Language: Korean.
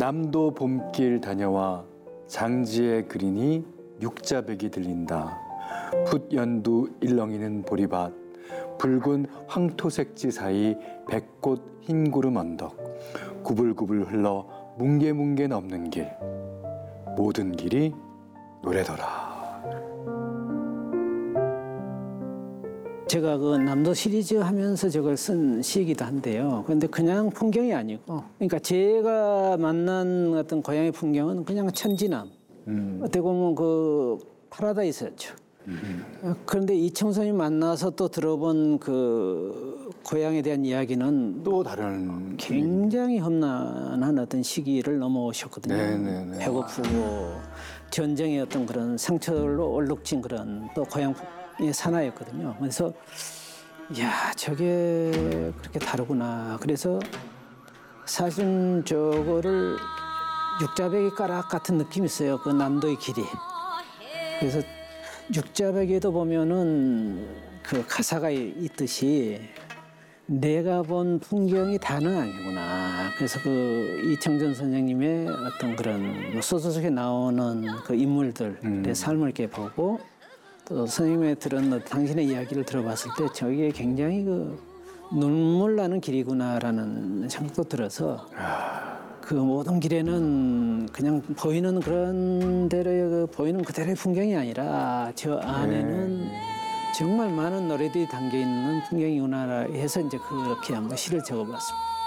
남도 봄길 다녀와 장지에 그리니 육자백이 들린다. 풋연두 일렁이는 보리밭, 붉은 황토색지 사이 백꽃 흰구름 언덕, 구불구불 흘러 뭉게뭉게 넘는 길, 모든 길이 노래더라. 제가 그 남도 시리즈 하면서 저걸 쓴 시이기도 한데요. 그런데 그냥 풍경이 아니고, 그러니까 제가 만난 어떤 고향의 풍경은 그냥 천지남. 어떻게 보면 그 파라다이스였죠. 그런데 이청선이 만나서 또 들어본 그 고향에 대한 이야기는 또 다른 굉장히 험난한 어떤 시기를 넘어오셨거든요. 네네네. 배고프고 전쟁의 어떤 그런 상처로 얼룩진 그런 또 고향의 사나이였거든요. 그래서 야 저게 그렇게 다르구나. 그래서 사실 저거를 육자배기 가락 같은 느낌이 있어요. 그 남도의 길이. 그래서 육자배기에도 보면은 그 가사가 있듯이 내가 본 풍경이 다는 아니구나. 그래서 그 이청전 선생님의 어떤 그런 소설 속에 나오는 그 인물들의 삶을 이렇게 보고 또 선생님의 들은 당신의 이야기를 들어봤을 때 저게 굉장히 그 눈물 나는 길이구나라는 생각도 들어서 그 모든 길에는 그냥 보이는 그런 대로의 그 보이는 그대로의 풍경이 아니라 저 안에는 정말 많은 노래들이 담겨 있는 풍경이구나 해서 이제 그렇게 한번 시를 적어봤습니다.